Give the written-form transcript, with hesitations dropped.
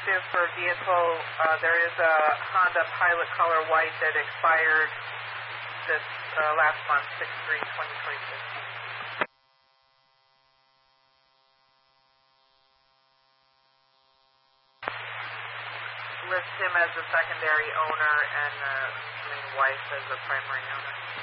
active for a vehicle. There is a Honda Pilot Color White that expired this last month, 6/3/2026. List him as the secondary owner and the wife as the primary owner.